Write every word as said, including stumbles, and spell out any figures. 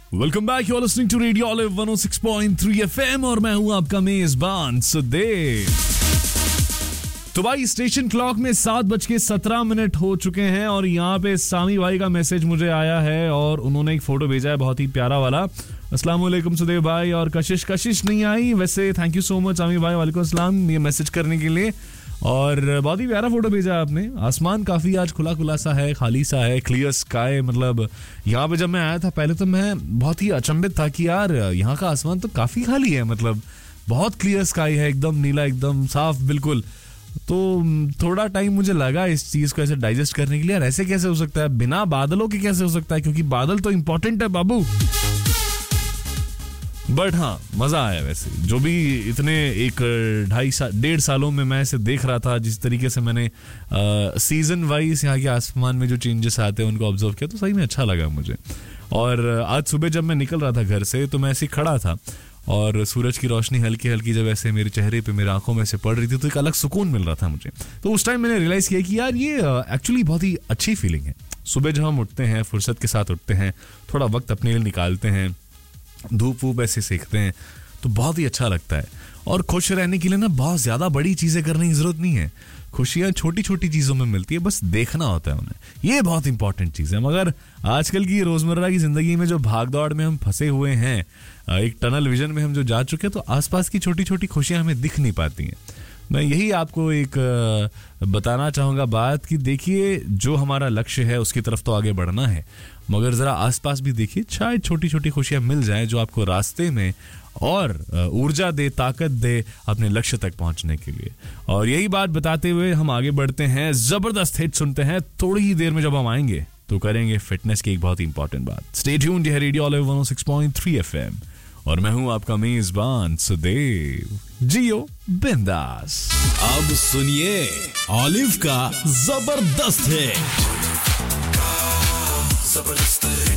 Welcome back, you are listening to radio olive one O six point three FM और मैं हूं आपका मेजबान सुदेव। तो भाई स्टेशन क्लॉक में सात बज के सत्रह मिनट हो चुके हैं और यहाँ पे सामी भाई का मैसेज मुझे आया है और उन्होंने एक फोटो भेजा है बहुत ही प्यारा वाला। अस्सलाम वालेकुम सुदेव भाई। और कशिश कशिश नहीं आई वैसे, थैंक यू सो मच सामी भाई, वालेकुम अस्सलाम ये मैसेज करने के लिए। और बहुत ही प्यारा फोटो भेजा है आपने। आसमान काफी आज खुला खुला सा है, खाली सा है, क्लियर स्काई। मतलब यहाँ पे जब मैं आया था पहले तो मैं बहुत ही अचंभित था कि यार यहाँ का आसमान तो काफी खाली है, मतलब बहुत क्लियर स्काई है, एकदम नीला, एकदम साफ बिल्कुल। तो थोड़ा टाइम मुझे लगा इस चीज को ऐसे डाइजेस्ट करने के लिए, यार ऐसे कैसे हो सकता है, बिना बादलों के कैसे हो सकता है, क्योंकि बादल तो इंपॉर्टेंट है बाबू। बट हाँ मजा आया वैसे, जो भी इतने एक ढाई साल डेढ़ सालों में मैं इसे देख रहा था, जिस तरीके से मैंने सीजन वाइज यहाँ के आसमान में जो चेंजेस आते हैं उनको ऑब्जर्व किया, तो सही में अच्छा लगा मुझे। और आज सुबह जब मैं निकल रहा था घर से तो मैं ऐसे ही खड़ा था और सूरज की रोशनी हल्की हल्की जब ऐसे मेरे चेहरे पे, मेरी आंखों में से पड़ रही थी, तो एक अलग सुकून मिल रहा था मुझे। तो उस टाइम मैंने रियलाइज किया कि यार ये एक्चुअली बहुत ही अच्छी फीलिंग है। सुबह जब हम उठते हैं, फुर्सत के साथ उठते हैं, थोड़ा वक्त अपने लिए निकालते हैं, धूप वूप ऐसे सेकते हैं, तो बहुत ही अच्छा लगता है। और खुश रहने के लिए ना बहुत ज्यादा बड़ी चीजें करने की जरूरत नहीं है, खुशियां छोटी छोटी चीजों में मिलती है, बस देखना होता है उन्हें। ये बहुत इंपॉर्टेंट चीज है। मगर आजकल की रोजमर्रा की जिंदगी में जो भाग दौड़ में हम फंसे हुए हैं, एक टनल विजन में हम जो जा चुके हैं, तो आसपास की छोटी छोटी खुशियां हमें दिख नहीं पाती हैं। मैं यही आपको एक बताना चाहूंगा बात कि देखिए, जो हमारा लक्ष्य है उसकी तरफ तो आगे बढ़ना है, मगर जरा आसपास भी देखिए, शायद छोटी छोटी खुशियां मिल जाएं जो आपको रास्ते में और ऊर्जा दे, ताकत दे अपने लक्ष्य तक पहुंचने के लिए। और यही बात बताते हुए हम आगे बढ़ते हैं, जबरदस्त हिट सुनते हैं। थोड़ी ही देर में जब हम आएंगे तो करेंगे फिटनेस की एक बहुत इंपॉर्टेंट बात। स्टे ट्यून्ड, ये है रेडियो ऑलिव वन ओ सिक्स पॉइंट थ्री एफएम और मैं हूं आपका मेजबान सुदेव। जियो बिंदास। अब सुनिए ऑलिव का जबरदस्त है। जबरदस्त